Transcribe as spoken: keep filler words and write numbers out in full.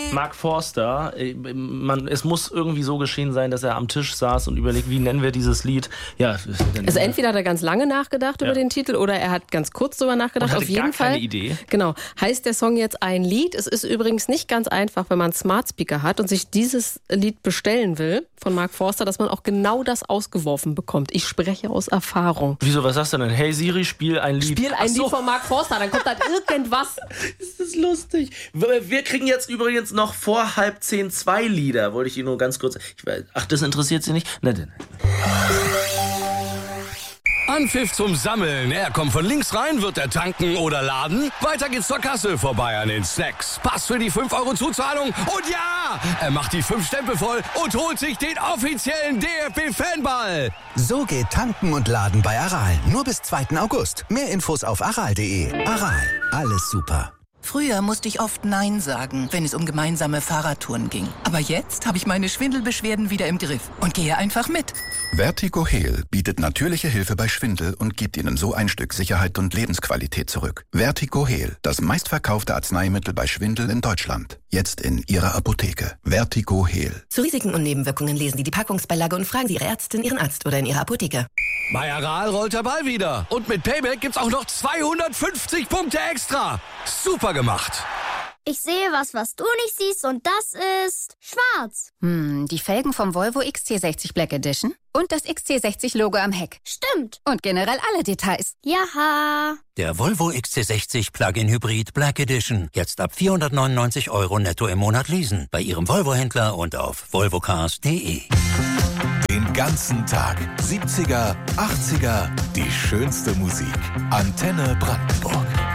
Mark Forster, man, es muss irgendwie so geschehen sein, dass er am Tisch saß und überlegt, wie nennen wir dieses Lied. Ja, also entweder hat er ganz lange nachgedacht ja. über den Titel oder er hat ganz kurz drüber nachgedacht. Und hatte Auf jeden gar Fall. Keine Idee. Genau. Heißt der Song jetzt ein Lied? Es ist übrigens nicht ganz einfach, wenn man einen Smart Speaker hat und sich dieses Lied bestellen will von Mark Forster, dass man auch genau das ausgeworfen bekommt. Ich spreche aus Erfahrung. Wieso, was sagst du denn? Hey Siri, spiel ein Lied. Spiel ein so. Lied von Mark Forster, dann kommt halt irgendwas. Ist das lustig. Wir kriegen jetzt übrigens noch vor halb zehn zwei Lieder. Wollte ich Ihnen nur ganz kurz... Ich weiß, ach, das interessiert Sie nicht? Nein, nein. Anpfiff zum Sammeln. Er kommt von links rein, wird er tanken oder laden. Weiter geht's zur Kasse, vorbei an den Snacks. Pass für die fünf Euro Zuzahlung. Und ja, er macht die fünf Stempel voll und holt sich den offiziellen D F B-Fanball. So geht Tanken und Laden bei Aral. Nur bis zweiten August. Mehr Infos auf aral punkt de. Aral, alles super. Früher musste ich oft Nein sagen, wenn es um gemeinsame Fahrradtouren ging. Aber jetzt habe ich meine Schwindelbeschwerden wieder im Griff und gehe einfach mit. Vertigo Heal bietet natürliche Hilfe bei Schwindel und gibt Ihnen so ein Stück Sicherheit und Lebensqualität zurück. Vertigo Heal, das meistverkaufte Arzneimittel bei Schwindel in Deutschland. Jetzt in Ihrer Apotheke. Vertigo Heal. Zu Risiken und Nebenwirkungen lesen Sie die Packungsbeilage und fragen Sie Ihre Ärztin, Ihren Arzt oder in Ihrer Apotheke. Bei Aral rollt der Ball wieder. Und mit Payback gibt's auch noch zweihundertfünfzig Punkte extra. Super gemacht. Ich sehe was, was du nicht siehst, und das ist schwarz. Hm, die Felgen vom Volvo X C sechzig Black Edition und das X C sechzig Logo am Heck. Stimmt. Und generell alle Details. Jaha. Der Volvo X C sechzig Plug-in Hybrid Black Edition. Jetzt ab vierhundertneunundneunzig Euro netto im Monat leasen. Bei Ihrem Volvo-Händler und auf volvocars punkt de. Den ganzen Tag. siebziger, achtziger, die schönste Musik. Antenne Brandenburg.